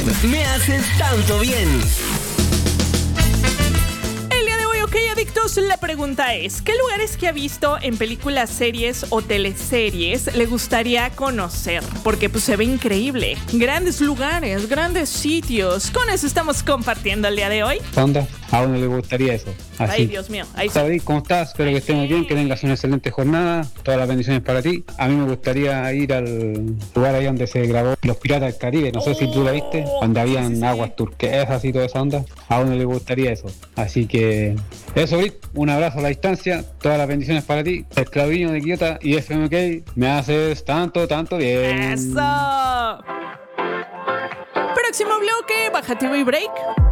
Me haces tanto bien. Adictos, la pregunta es: ¿qué lugares que ha visto en películas, series o teleseries le gustaría conocer? Porque pues se ve increíble. Grandes lugares, grandes sitios. Con eso estamos compartiendo el día de hoy. ¿Qué onda? ¿A uno le gustaría eso? Así. Ay, Dios mío. Ahí sí. David, ¿cómo estás? Espero que estés muy bien, que tengas una excelente jornada. Todas las bendiciones para ti. A mí me gustaría ir al lugar ahí donde se grabó Los Piratas del Caribe. No sé si tú la viste, donde habían aguas turquesas y toda esa onda. A uno le gustaría eso. Así que eso, Vic. Un abrazo a la distancia. Todas las bendiciones para ti. El Claudinho de Quillota y FMK. Me haces tanto, tanto bien. ¡Eso! Próximo bloque, Baja TV Break.